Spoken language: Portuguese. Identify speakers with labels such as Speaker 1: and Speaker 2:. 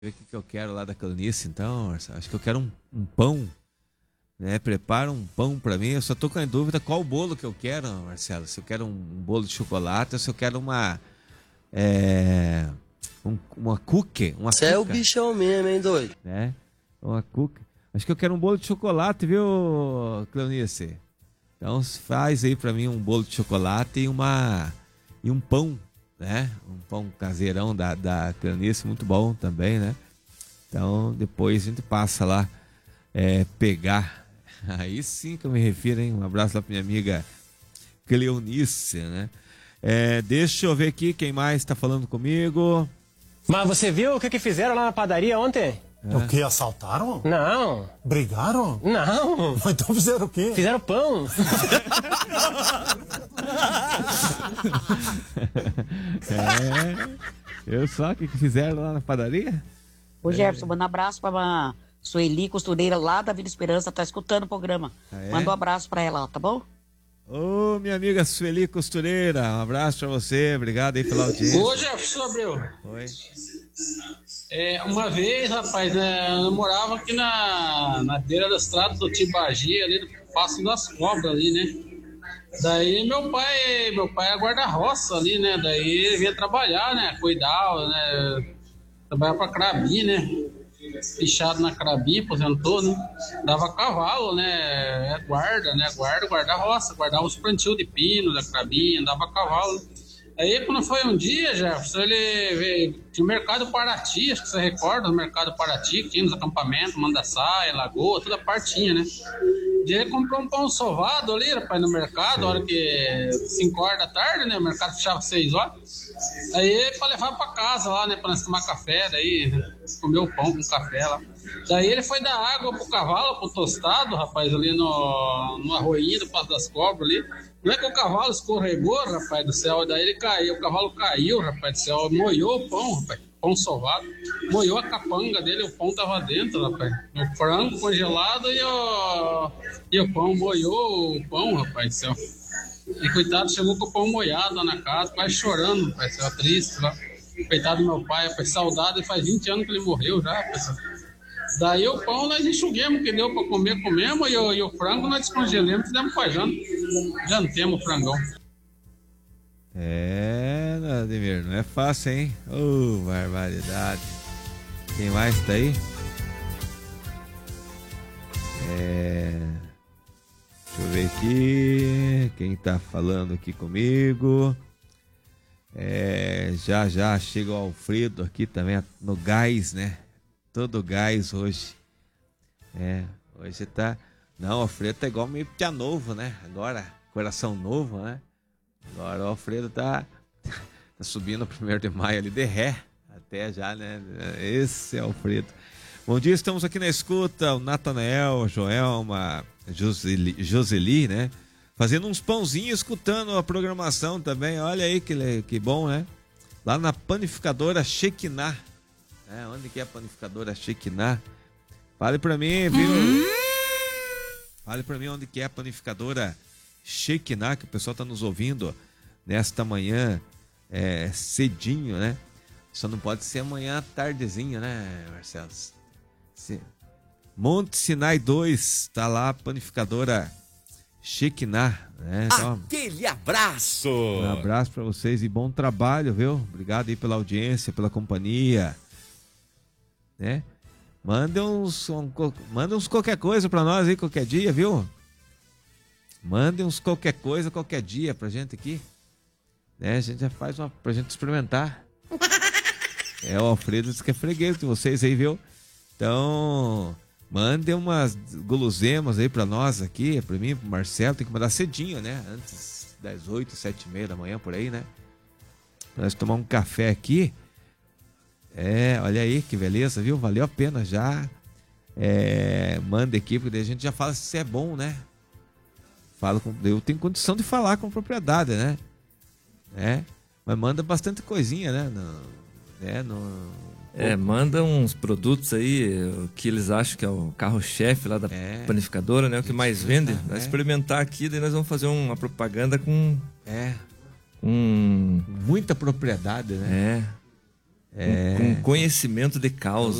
Speaker 1: Ver o que eu quero lá da Clonice, então, Marcelo. Acho que eu quero um pão, né? Prepara um pão pra mim. Eu só tô com a dúvida qual bolo que eu quero, Marcelo. Se eu quero um bolo de chocolate ou se eu quero uma cookie, uma
Speaker 2: Você é o
Speaker 1: cuca,
Speaker 2: bichão mesmo, hein, doido?
Speaker 1: né? Uma cookie. Acho que eu quero um bolo de chocolate, viu, Clonice? Então faz aí pra mim um bolo de chocolate e um pão, né? Um pão caseirão da Clonice, muito bom também, né? Então depois a gente passa lá pegar. Aí sim que eu me refiro, hein? Um abraço lá pra minha amiga Cleonice, né? Deixa eu ver aqui quem mais tá falando comigo.
Speaker 3: Mas você viu o que fizeram lá na padaria ontem?
Speaker 4: O que? Assaltaram?
Speaker 3: Não.
Speaker 4: Brigaram?
Speaker 3: Não.
Speaker 4: Então fizeram o quê?
Speaker 3: Fizeram pão.
Speaker 1: Eu só o que fizeram lá na padaria?
Speaker 5: Ô Jefferson, manda um abraço pra Sueli, costureira lá da Vila Esperança, tá escutando o programa. Manda um abraço pra ela, tá bom?
Speaker 1: Ô, minha amiga Sueli Costureira, um abraço pra você, obrigado aí pela audiência.
Speaker 6: Ô, Jefferson Abreu.
Speaker 1: Oi.
Speaker 6: Uma vez, rapaz, eu morava aqui na beira da estrada do Tibagi, ali do Passo das Cobras ali, né? Daí meu pai é guarda-roça ali, né? Daí ele vinha trabalhar, né? Cuidar, né? Trabalhar pra Crabim, né? Fichado na Crabim, aposentou, né? Dava cavalo, né? Guarda, né? Guarda-roça, guardava os plantios de pino da Crabim, dava cavalo. Aí quando foi um dia, Jefferson, ele veio, tinha o Mercado Paraty, acho que você recorda do Mercado Paraty, que tinha nos acampamentos, Mandaçaia, Lagoa, toda a partinha, né? E ele comprou um pão sovado ali, rapaz, no mercado, a hora que 5 horas da tarde, né? O mercado fechava 6 horas. Aí pra levar pra casa lá, né? Pra nós tomar café, daí comer o pão com café lá. Daí ele foi dar água pro cavalo, pro tostado, rapaz, ali no arroinho do Passo das Cobras ali. Não é que o cavalo escorregou, rapaz do céu, daí ele caiu, o cavalo caiu, rapaz do céu, moiou o pão, rapaz, pão sovado, moiou a capanga dele, o pão tava dentro, rapaz, o frango congelado e o pão, moiou o pão, rapaz do céu. E coitado, chegou com o pão moiado lá na casa, quase chorando, rapaz do céu, triste lá. Coitado do meu pai, rapaz, saudade, faz 20 anos que ele morreu já, rapaz. Daí o pão nós enxuguemos, que deu pra comer, comemos, e o frango nós descongelamos, fizemos pra janta. Jantemos o frangão.
Speaker 1: Ademir, não é fácil, hein? Barbaridade. Quem mais tá aí? Deixa eu ver aqui. Quem tá falando aqui comigo? Já chega o Alfredo aqui também no gás, né? Todo gás hoje. Hoje tá... Não, o Alfredo tá igual meio pia novo, né? Agora, coração novo, né? Agora o Alfredo tá subindo o 1º de maio ali de ré. Até já, né? Esse é o Alfredo. Bom dia, estamos aqui na escuta. O Natanael, a Joelma, Joseli, né? Fazendo uns pãozinhos, escutando a programação também. Olha aí que bom, né? Lá na panificadora Shekinah. Onde que é a panificadora Shekinah? Fale pra mim, viu? Fale pra mim onde que é a panificadora Shekinah, que o pessoal tá nos ouvindo nesta manhã cedinho, né? Só não pode ser amanhã tardezinha, né, Marcelo? Monte Sinai 2, tá lá a panificadora Shekinah, né? Então,
Speaker 7: aquele abraço!
Speaker 1: Um abraço pra vocês e bom trabalho, viu? Obrigado aí pela audiência, pela companhia. Né? Manda uns qualquer coisa pra nós aí qualquer dia, viu? Mande uns qualquer coisa qualquer dia pra gente aqui, né? A gente já faz pra gente experimentar. O Alfredo disse que é freguês de vocês aí, viu? Então, mande umas guloseimas aí pra nós aqui, pra mim, pro Marcelo, tem que mandar cedinho, né? Antes das 8, 7h30 da manhã, por aí, né? Pra nós tomar um café aqui. Olha aí que beleza, viu? Valeu a pena já. Manda aqui, porque daí a gente já fala se é bom, né? Eu tenho condição de falar com propriedade, né? Mas manda bastante coisinha, né?
Speaker 8: Manda uns produtos aí, o que eles acham que é o carro-chefe lá da panificadora, né? O que mais vende. Nós experimentar aqui, daí nós vamos fazer uma propaganda com...
Speaker 1: muita propriedade, né?
Speaker 8: com conhecimento de causa.